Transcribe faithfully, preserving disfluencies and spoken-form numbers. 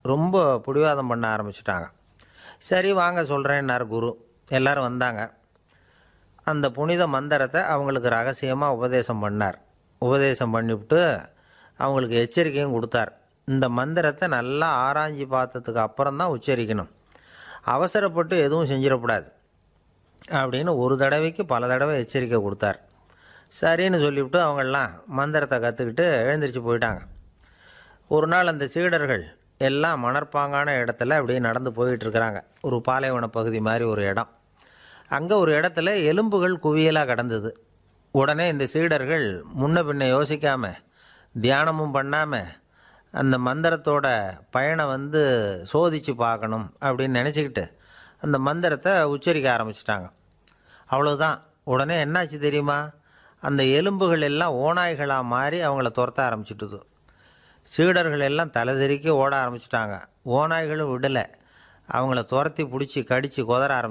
ரொம்ப பிடிவாதம் பண்ண ஆரம்பிச்சிட்டாங்க. சரி வாங்க சொல்கிறேன்னார் குரு. எல்லோரும் வந்தாங்க. அந்த புனித மந்திரத்தை அவங்களுக்கு ரகசியமாக உபதேசம் பண்ணார். உபதேசம் பண்ணிவிட்டு அவங்களுக்கு எச்சரிக்கையும் கொடுத்தார். இந்த மந்திரத்தை நல்லா ஆராய்ஞ்சு பார்த்ததுக்கு அப்புறம் தான் உச்சரிக்கணும், அவசரப்பட்டு எதுவும் செஞ்சிடக்கூடாது அப்படின்னு ஒரு தடவைக்கு பல தடவை எச்சரிக்கை கொடுத்தார். சரின்னு சொல்லிவிட்டு அவங்கெல்லாம் மந்திரத்தை கற்றுக்கிட்டு எழுந்திரிச்சு போயிட்டாங்க. ஒரு நாள் அந்த சீடர்கள் எல்லாம் மணற்பாங்கான இடத்துல அப்படியே நடந்து போயிட்டுருக்கிறாங்க. ஒரு பாலைவன பகுதி மாதிரி ஒரு இடம். அங்கே ஒரு இடத்துல எலும்புகள் குவியலாக கிடந்தது. உடனே இந்த சீடர்கள் முன்ன பின்ன யோசிக்காமல், தியானமும் பண்ணாமல், அந்த மந்திரத்தோட பயனை வந்து சோதித்து பார்க்கணும் அப்படின்னு நினச்சிக்கிட்டு அந்த மந்திரத்தை உச்சரிக்க ஆரம்பிச்சிட்டாங்க. அவ்வளோதான். உடனே என்னாச்சு தெரியுமா? அந்த எலும்புகள் எல்லாம் ஓநாய்களாக மாறி அவங்கள துரத்த ஆரம்பிச்சிட்டுது. சீடர்கள் எல்லாம் தலைதெறிக்க ஓட ஆரம்பிச்சிட்டாங்க. ஓநாய்களும் விடலை, அவங்கள துரத்தி பிடிச்சி கடித்து கொதற ஆரம்பிச்சிட்டாங்க.